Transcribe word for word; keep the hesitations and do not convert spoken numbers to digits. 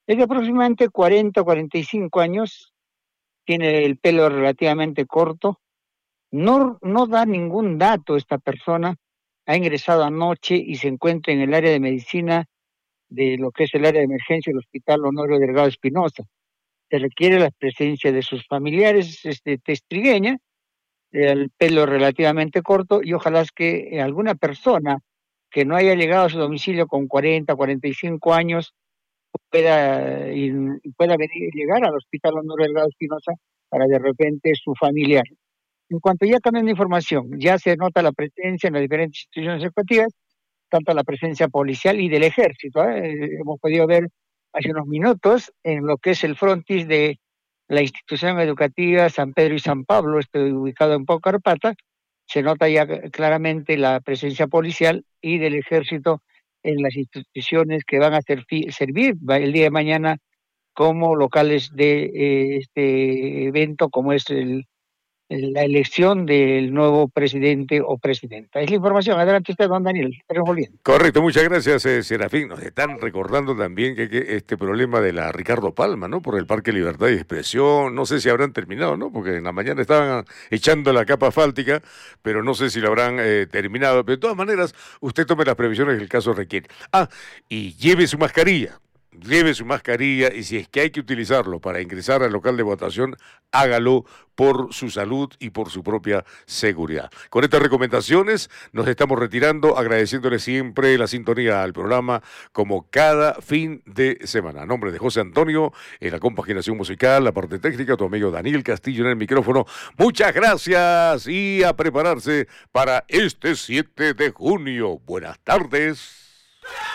Es de aproximadamente cuarenta, cuarenta y cinco años, tiene el pelo relativamente corto, no, no da ningún dato esta persona, ha ingresado anoche y se encuentra en el área de medicina de lo que es el área de emergencia del Hospital Honorio Delgado Espinosa. Se requiere la presencia de sus familiares, este, testrigueña, el pelo relativamente corto, y ojalá es que alguna persona que no haya llegado a su domicilio con cuarenta, cuarenta y cinco años pueda, y, pueda venir, llegar al Hospital Honorio Delgado Espinosa para de repente su familiar. En cuanto ya cambian de información, ya se nota la presencia en las diferentes instituciones educativas, tanto la presencia policial y del ejército. ¿eh? Hemos podido ver hace unos minutos en lo que es el frontis de la institución educativa San Pedro y San Pablo, este, ubicado en Paucarpata, se nota ya claramente la presencia policial y del ejército en las instituciones que van a servir, servir el día de mañana como locales de eh, este evento, como es el la elección del nuevo presidente o presidenta. Es la información. Adelante usted, don Daniel. Estamos volviendo. Correcto, muchas gracias, eh, Serafín. Nos están recordando también que, que este problema de la Ricardo Palma, ¿no? Por el Parque Libertad y Expresión, no sé si habrán terminado, ¿no? Porque en la mañana estaban echando la capa asfáltica, pero no sé si lo habrán eh, terminado. Pero de todas maneras, usted tome las previsiones que el caso requiere. Ah, y lleve su mascarilla. Lleve su mascarilla y si es que hay que utilizarlo para ingresar al local de votación, hágalo por su salud y por su propia seguridad. Con estas recomendaciones nos estamos retirando, agradeciéndole siempre la sintonía al programa como cada fin de semana. A nombre de José Antonio, en la compaginación musical, la parte técnica, tu amigo Daniel Castillo en el micrófono. Muchas gracias y a prepararse para este siete de junio. Buenas tardes.